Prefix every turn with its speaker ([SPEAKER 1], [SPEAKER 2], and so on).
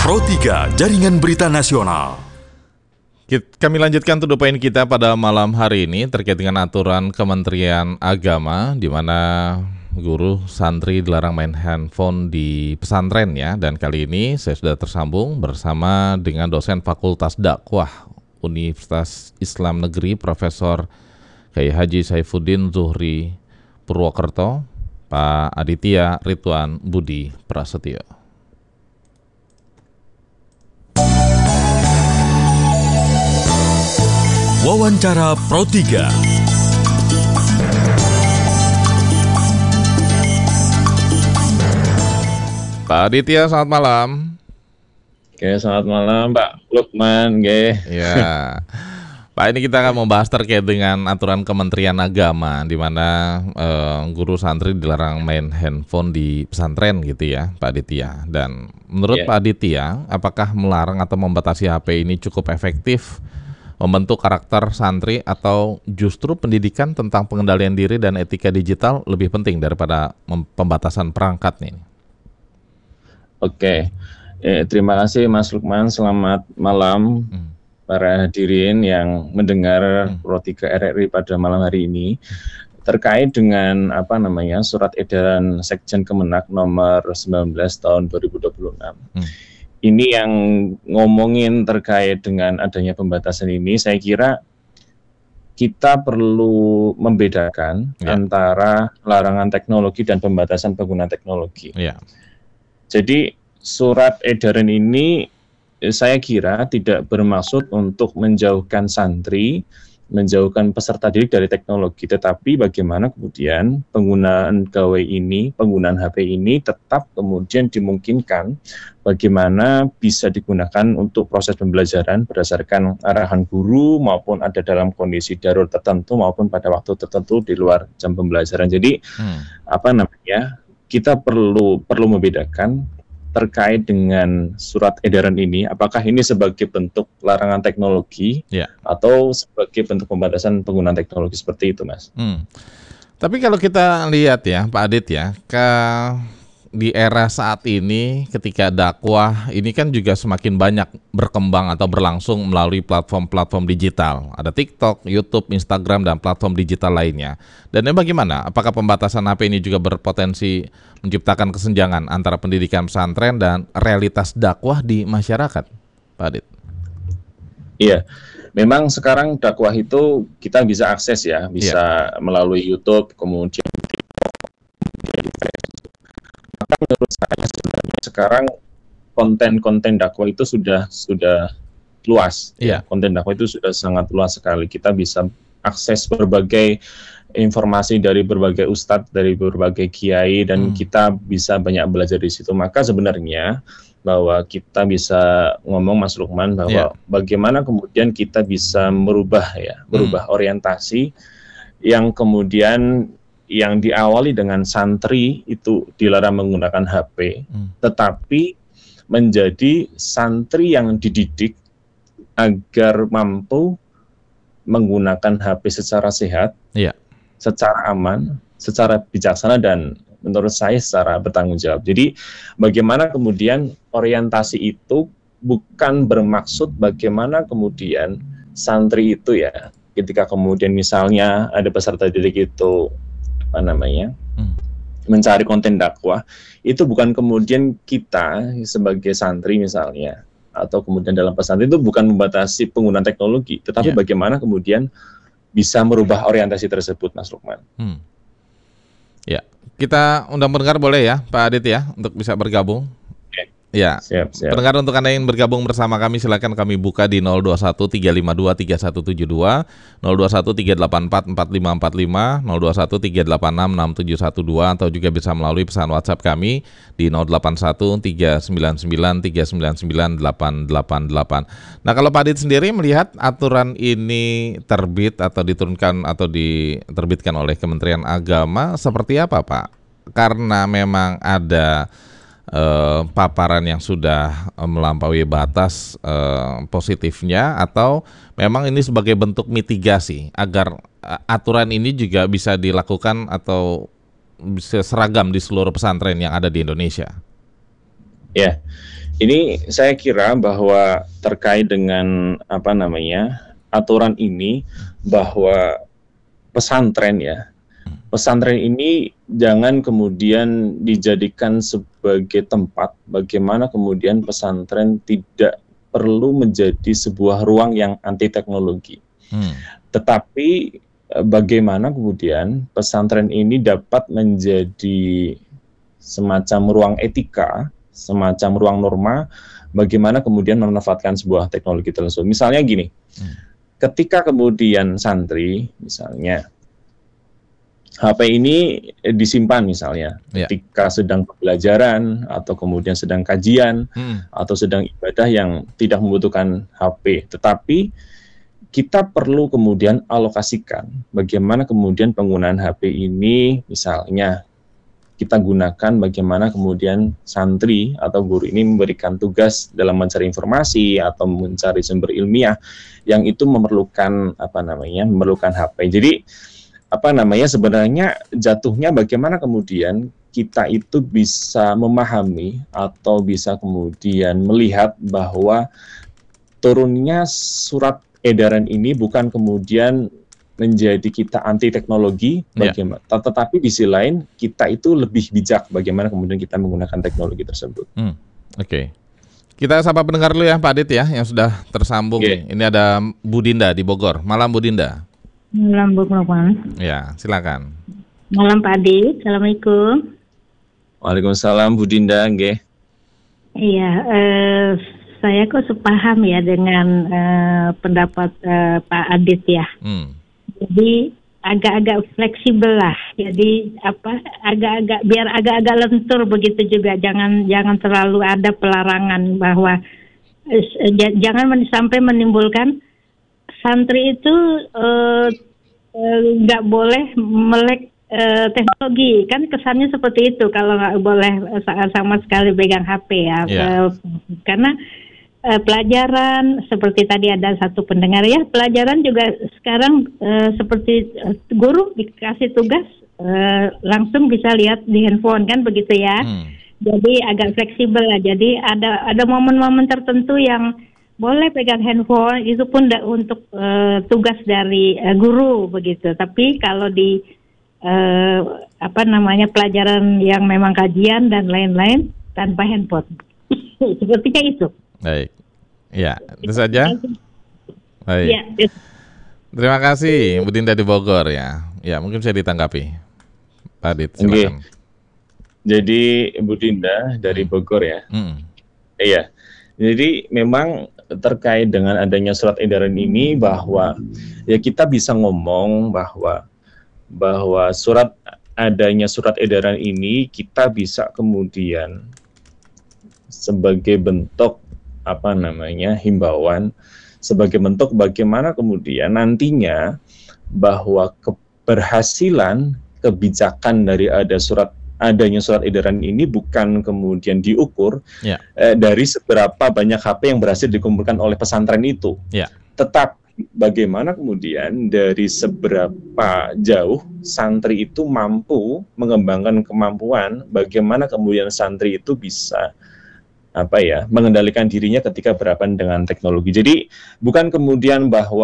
[SPEAKER 1] Pro 3 Jaringan Berita Nasional.
[SPEAKER 2] Kami lanjutkan to the point kita pada malam hari ini terkait dengan aturan Kementerian Agama di mana guru santri dilarang main handphone di pesantren ya. Dan kali ini saya sudah tersambung bersama dengan dosen Fakultas Dakwah Universitas Islam Negeri Profesor Kiai Haji Saifuddin Zuhri Purwokerto, Pak Aditya Ridwan Budi Prasetyo.
[SPEAKER 1] Wawancara Pro 3.
[SPEAKER 2] Pak Aditya, selamat malam.
[SPEAKER 3] Oke, selamat malam Pak Lukman.
[SPEAKER 2] Ya, Pak, ini kita akan membahas terkait dengan aturan Kementerian Agama di mana guru santri dilarang main handphone di pesantren gitu ya, Pak Aditya. Dan menurut Pak Aditya, apakah melarang atau membatasi HP ini cukup efektif membentuk karakter santri atau justru pendidikan tentang pengendalian diri dan etika digital lebih penting daripada pembatasan perangkat nih?
[SPEAKER 3] Oke, terima kasih Mas Lukman. Selamat malam para hadirin yang mendengar Pro 3 RRI pada malam hari ini terkait dengan surat edaran Sekjen Kemenak nomor 19 tahun 2026. Ini yang ngomongin terkait dengan adanya pembatasan ini, saya kira kita perlu membedakan antara larangan teknologi dan pembatasan penggunaan teknologi. Jadi surat edaran ini saya kira tidak bermaksud untuk menjauhkan santri, menjauhkan peserta didik dari teknologi, tetapi bagaimana kemudian penggunaan gawai ini, penggunaan HP ini tetap kemudian dimungkinkan bagaimana bisa digunakan untuk proses pembelajaran berdasarkan arahan guru maupun ada dalam kondisi darurat tertentu maupun pada waktu tertentu di luar jam pembelajaran. Jadi kita perlu membedakan terkait dengan surat edaran ini, apakah ini sebagai bentuk larangan teknologi atau sebagai bentuk pembatasan penggunaan teknologi seperti itu, Mas.
[SPEAKER 2] Tapi kalau kita lihat ya, Pak Adit ya, di era saat ini ketika dakwah ini kan juga semakin banyak berkembang atau berlangsung melalui platform-platform digital. Ada TikTok, YouTube, Instagram, dan platform digital lainnya. Dan bagaimana? Apakah pembatasan HP ini juga berpotensi menciptakan kesenjangan antara pendidikan pesantren dan realitas dakwah di masyarakat, Pak Adit?
[SPEAKER 3] Iya, memang sekarang dakwah itu kita bisa akses ya, bisa melalui YouTube, kemudian menurut saya sebenarnya sekarang konten-konten dakwah itu sudah luas. Konten dakwah itu sudah sangat luas sekali. Kita bisa akses berbagai informasi dari berbagai ustadz, dari berbagai kiai, dan kita bisa banyak belajar di situ. Maka sebenarnya bahwa kita bisa ngomong, Mas Lukman, bahwa bagaimana kemudian kita bisa merubah orientasi yang kemudian yang diawali dengan santri itu dilarang menggunakan HP, tetapi menjadi santri yang dididik agar mampu menggunakan HP secara sehat, secara aman, secara bijaksana, dan menurut saya secara bertanggung jawab. Jadi bagaimana kemudian orientasi itu bukan bermaksud bagaimana kemudian santri itu ya, ketika kemudian misalnya ada peserta didik itu mencari konten dakwah, itu bukan kemudian kita sebagai santri misalnya atau kemudian dalam pesantren itu bukan membatasi penggunaan teknologi, tetapi bagaimana kemudian bisa merubah orientasi tersebut, Mas Lukman.
[SPEAKER 2] Kita undang pendengar boleh ya, Pak Adit ya, untuk bisa bergabung.
[SPEAKER 3] Siap.
[SPEAKER 2] Pendengar, untuk Anda yang bergabung bersama kami, silakan kami buka di 021-352-3172, 021-384-4545, 021-386-6712, atau juga bisa melalui pesan WhatsApp kami di 081-399-399-888. Nah, kalau Pak Adit sendiri melihat aturan ini terbit atau diturunkan atau diterbitkan oleh Kementerian Agama seperti apa, Pak? Karena memang ada paparan yang sudah melampaui batas positifnya, atau memang ini sebagai bentuk mitigasi agar aturan ini juga bisa dilakukan atau bisa seragam di seluruh pesantren yang ada di Indonesia?
[SPEAKER 3] Ya, Ini saya kira bahwa terkait dengan aturan ini, bahwa pesantren ini jangan kemudian dijadikan sebagai tempat bagaimana kemudian pesantren tidak perlu menjadi sebuah ruang yang anti teknologi. Tetapi bagaimana kemudian pesantren ini dapat menjadi semacam ruang etika, semacam ruang norma, bagaimana kemudian memanfaatkan sebuah teknologi tersebut. Misalnya gini, ketika kemudian santri, misalnya, HP ini disimpan misalnya, ketika sedang pembelajaran, atau kemudian sedang kajian, atau sedang ibadah yang tidak membutuhkan HP. Tetapi, kita perlu kemudian alokasikan bagaimana kemudian penggunaan HP ini, misalnya, kita gunakan bagaimana kemudian santri atau guru ini memberikan tugas dalam mencari informasi atau mencari sumber ilmiah yang itu memerlukan memerlukan HP. Jadi sebenarnya jatuhnya bagaimana kemudian kita itu bisa memahami atau bisa kemudian melihat bahwa turunnya surat edaran ini bukan kemudian menjadi kita anti teknologi, tetapi di sisi lain kita itu lebih bijak bagaimana kemudian kita menggunakan teknologi tersebut.
[SPEAKER 2] Oke. Kita sapa pendengar dulu ya Pak Adit ya, yang sudah tersambung. Ini ada Bu Dinda di Bogor. Malam Bu Dinda.
[SPEAKER 4] Malam Bu Nopal.
[SPEAKER 2] Ya, silakan.
[SPEAKER 4] Malam Pak Adit, Assalamualaikum.
[SPEAKER 3] Waalaikumsalam Bu Dinda, nggih.
[SPEAKER 4] Iya, saya kok sepaham ya dengan pendapat Pak Adit ya. Jadi agak-agak fleksibel lah. Jadi biar agak-agak lentur begitu juga. Jangan terlalu ada pelarangan bahwa jangan sampai menimbulkan santri itu nggak boleh melek teknologi. Kan kesannya seperti itu kalau nggak boleh sama sekali pegang HP ya. Karena pelajaran seperti tadi ada satu pendengar ya, pelajaran juga sekarang seperti guru dikasih tugas langsung bisa lihat di handphone kan begitu ya. Jadi agak fleksibel lah. Jadi ada momen-momen tertentu yang boleh pegang handphone, itu pun untuk tugas dari guru begitu. Tapi kalau di pelajaran yang memang kajian dan lain-lain tanpa handphone. Sepertinya itu.
[SPEAKER 2] Baik. Ya, itu saja. Baik. Ya. Terima kasih Bu Dinda di Bogor ya. Ya, mungkin saya ditanggapi. Pak Adit, silakan.
[SPEAKER 3] Jadi Bu Dinda dari Bogor ya. Iya. Jadi memang terkait dengan adanya surat edaran ini bahwa ya kita bisa ngomong bahwa adanya surat edaran ini kita bisa kemudian sebagai bentuk himbauan, sebagai bentuk bagaimana kemudian nantinya bahwa keberhasilan kebijakan dari adanya surat edaran ini bukan kemudian diukur dari seberapa banyak HP yang berhasil dikumpulkan oleh pesantren itu, tetapi bagaimana kemudian dari seberapa jauh santri itu mampu mengembangkan kemampuan, bagaimana kemudian santri itu bisa mengendalikan dirinya ketika berhadapan dengan teknologi. Jadi bukan kemudian bahwa